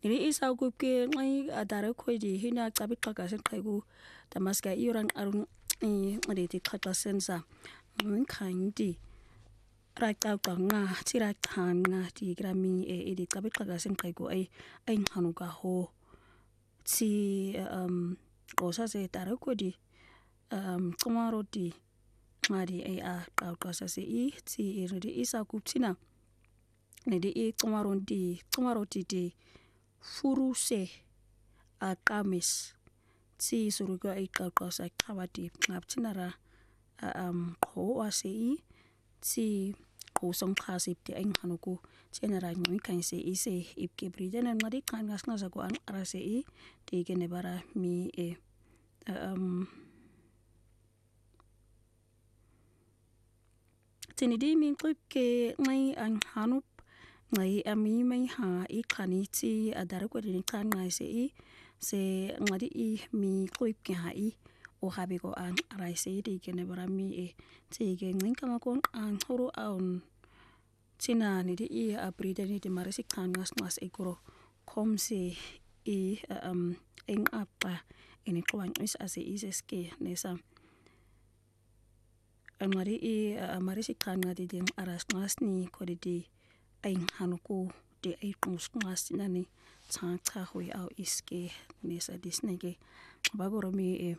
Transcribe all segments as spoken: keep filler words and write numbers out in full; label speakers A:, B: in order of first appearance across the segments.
A: Nili isa kupke ngai adare kwedi hina tabi kaka sen kaigu damaska iran arun i ngadi kaka sensa nkandi rakau nga tira nga ti grami e di tabi kaka sen kaigu ai ai hanuka ho ti um osa se dare kwedi um tomorrow di ngadi ai a kau kasa se i ti iridi isa kuptina nedi i tomorrow di tomorrow di di furu se a kamis ti suruga i kau kasa kawati ngaptinara um ko ase i ti ko song khasip ti ai hanuku chenara ngoi kan se i se ipke briden ngadi kan ngas ngas ko an ara se i ti gene bara mi e um tinidi min ke ngai an hanup ngai ami mai ha i khani ti adare ko din kan ngai se i se ngadi i mi klip ke ha i o habi ko an ara se i ti gene bara mi e ti ge ngin kama kon an horo aun tina ni di i abrida ni di marisi kan ngas ngas e koro kom se i um eng apa ini kwan is ase is ske nesa amari i marisi kan ngadi di aras ngas ni ko di ai hanuku de ai kungs ngas nani tang ta hui au iske nesa disnege bagoro mi e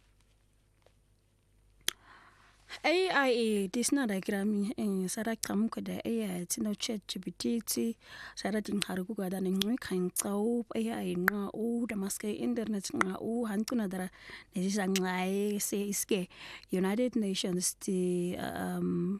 A: A I e disna da grami en sara kam ko da A I tino chat G P T ti sara din harugu ga da ngoi kan tau A I nga u da maske internet nga u hantuna dara ne sangai se iske United Nations ti um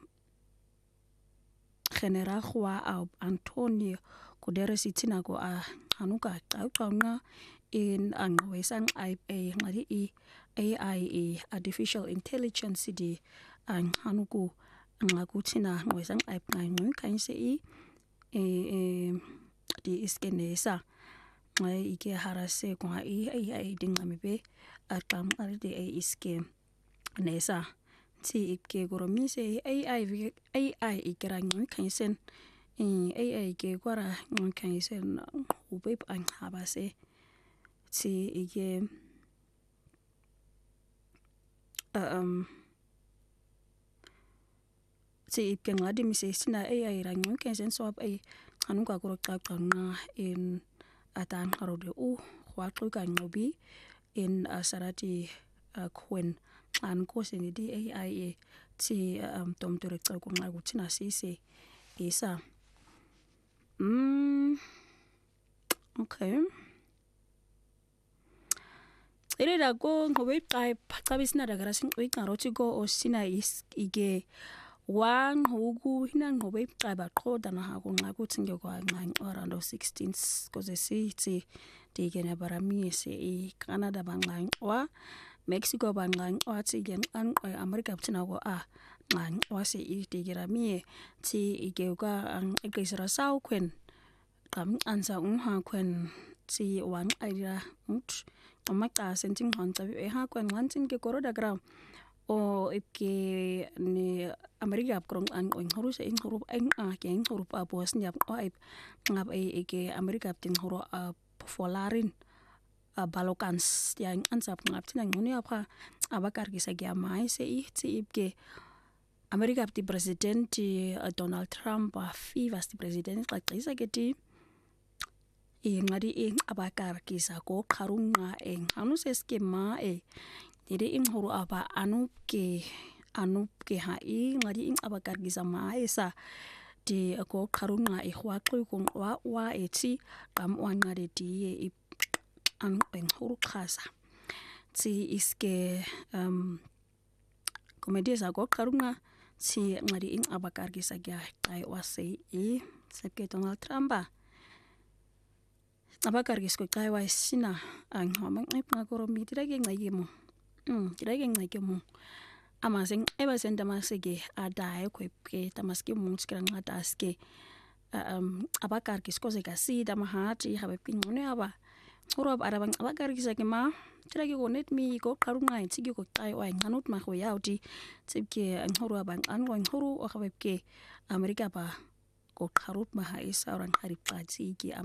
A: General Juan au Antonio Guterres tina ko a hanuka tau tau nga in ang wesang I A ngari i A I e artificial intelligence di ang hanuku ngaku tina wesang I ngai ngoi kan se i e e di iskenesa ngai ike harase ko ai ai ai dingami be atam ari di ai iske nesa ti ike goromi se A I A I ikera ngoi kan sen e A I ke kwara ngoi kan sen ubeb ang habase ti ike um ti ike ngadi mi se sina A I ra ngoi kan sen so ai hanuka koro ka nga in atan harode u kwa ka ngobi in asarati kwen an ko se ni di A I e ti um tom tore tsa ko ngaku tina si se isa mm okay ere da go ngobe kai pakabisina da garasin oi karoti go o sina is ige wan hugu hina ngobe kai ba ko da na ha ko ngaku tinge ko ngang around sixteen ko se city di gena barami se i Canada bangang wa Mexico bangang wa ti gen an America tina go a ngang wa se i di gera mi ti ige ga ang igresra sau kwen kam ansa un ha kwen ti wan aira mut omaka senting hanta e ha kwen wantin ke koro da gram o ipke ni America krong an ong horu se in horu ang a ke in horu pa bos nyap o ip ngap e ke America tin horu a folarin a balokans yang ansap ngap tin ngoni apa abakar ki sagya mai se i ti ipke America ti president Donald Trump a fi vas ti president ka kisa ke ti e ngadi e abakar ki sa ko kharunga e anu se skema e dede in horu apa anu ke anu ke ha i ngadi in abakar ki sa mai sa di ko kharunga e khwa klu ko wa wa e ti kam wan ngade di e an en horu khasa ti iske um komedi sa ko kharunga si ngadi in abakar ki sa ga kai wase e sepke Donald Trump abakar ki sko kai wa sina ang hamang ai pangakoro mi tira ge ngai mo mm tira ge ngai mo amasing eba senda masege ada e ko ke tamaske mo skira ngata aske um abakar ki sko se ga si da mahati habe pinone aba oro aba bang abakar ki sa ke ma tira ge ko net mi ko karunga ti ge ko kai wa nganut ma ko yauti tibke ang horo bang an wa horo o habe ke America ba ko karut ma ha isa orang hari pati ki